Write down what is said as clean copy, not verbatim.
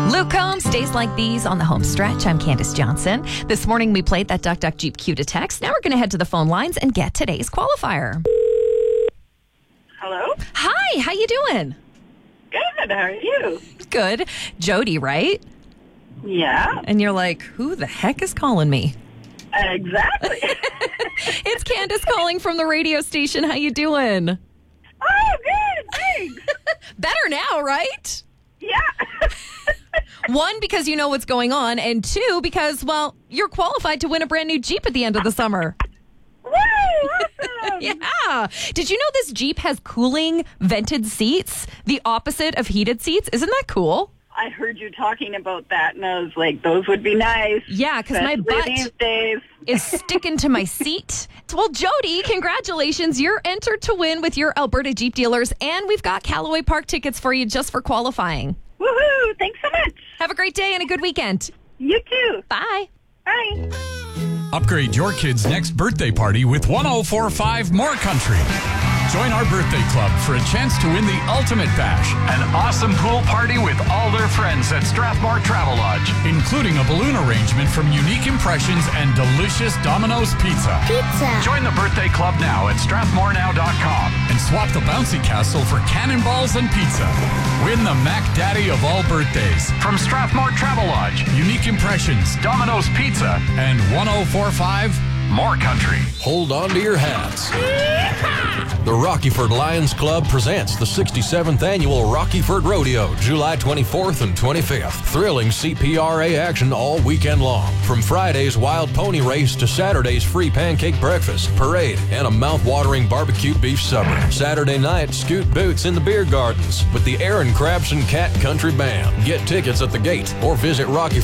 Luke Combs, Days Like These on the home stretch. I'm Candace Johnson. This morning we played that Duck Duck Jeep cue to text. Now we're going to head to the phone lines and get today's qualifier. Hello? Hi, how you doing? Good, how are you? Good. Jody, right? Yeah, And you're like, who the heck is calling me? exactly. It's Candace calling from the radio station. How you doing? Oh, good, thanks. Better now, right? Yeah. One, because you know what's going on, and two, because, well, you're qualified to win a brand new Jeep at the end of the summer. Woo, awesome. Yeah. Did you know this Jeep has cooling vented seats, the opposite of heated seats? Isn't that cool? I heard you talking about that, and I was like, those would be nice. Yeah, because my especially these butt days. is sticking to my seat. Well, Jody, congratulations. You're entered to win with your Alberta Jeep dealers, and we've got Callaway Park tickets for you just for qualifying. Woohoo, thanks so much. Have a great day and a good weekend. You too. Bye. Bye. Upgrade your kid's next birthday party with 1045 More Country. Join our birthday club for a chance to win the ultimate bash, an awesome pool party with all their friends at Strathmore Travel Lodge, including a balloon arrangement from Unique Impressions and delicious Domino's Pizza. Join the birthday club now at strathmorenow.com and swap the bouncy castle for cannonballs and pizza. Win the Mac Daddy of all birthdays from Strathmore Travel Lodge, Unique Impressions, Domino's Pizza, and 1045 More Country. Hold on to your hats. The Rockyford Lions Club presents the 67th Annual Rockyford Rodeo, July 24th and 25th. Thrilling CPRA action all weekend long. From Friday's wild pony race to Saturday's free pancake breakfast, parade, and a mouth-watering barbecue beef supper. Saturday night, scoot boots in the beer gardens with the Aaron Crabson Cat Country Band. Get tickets at the gate or visit Rockyford